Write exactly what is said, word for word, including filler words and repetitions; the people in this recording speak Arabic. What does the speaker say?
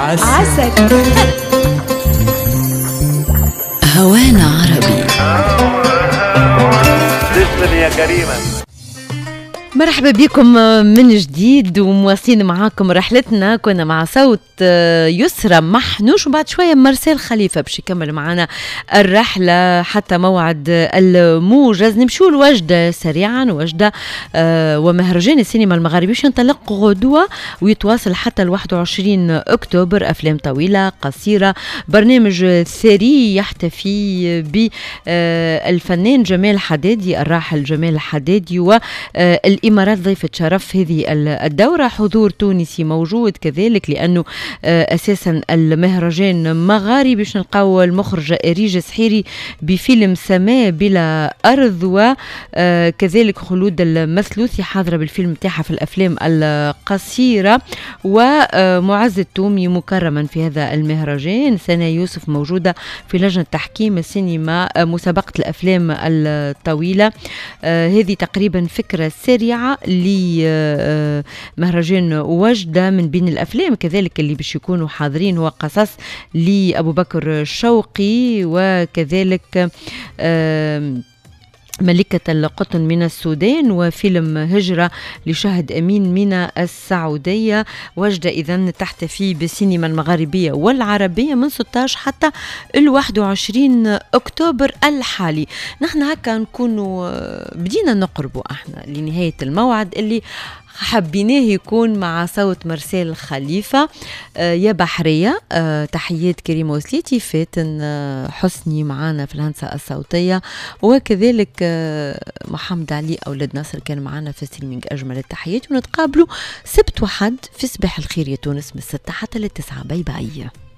عسل. هوانا عربي. تسلم يا كريمة. مرحبا بكم من جديد ومواصلين معاكم رحلتنا. كنا مع صوت يسرى محنوش وبعد شوية مرسال خليفة باش يكمل معنا الرحلة حتى موعد الموجز. نمشوا لوجدة سريعا. وجدة ومهرجان السينما المغربي باش ينطلق غدوة ويتواصل حتى ال واحد وعشرين أكتوبر. أفلام طويلة قصيرة، برنامج ثري يحتفي بالفنان جمال حدادي الراحل جمال حدادي والإمارات ضيفة شرف هذه الدورة. حضور تونسي موجود كذلك لأنه أساسا المهرجان مغاربي. باش نلقاو المخرج ريجا سحيري بفيلم سماء بلا أرض، وكذلك خلود المثلوثي حاضرة بالفيلم تاعها في الأفلام القصيرة، ومعز التومي مكرما في هذا المهرجان. سنة يوسف موجودة في لجنة تحكيم السينما مسابقة الأفلام الطويلة. هذه تقريبا فكرة سريعة لمهرجان وجدة. من بين الأفلام كذلك اللي باش يكونوا حاضرين هو قصص لأبو بكر الشوقي، وكذلك ملكة القطن من السودان، وفيلم هجرة لشهد أمين من السعودية. وجدة إذن تحتفي بالسينما المغاربية والعربية من ستة عشر حتى ال واحد وعشرين أكتوبر الحالي. نحن هكا نكونوا بدينا نقربوا احنا لنهاية الموعد اللي حبيناه يكون مع صوت مرسال خليفة. آه يا بحرية. آه تحيات كريم وسليتي، فاتن آه حسني معانا في الهندسة الصوتية، وكذلك آه محمد علي أولاد ناصر كان معانا في ستريمينج. أجمل التحيات، ونتقابلوا سبت وحد في صباح الخير يا تونس من الستة حتى للتسعة. باي باي.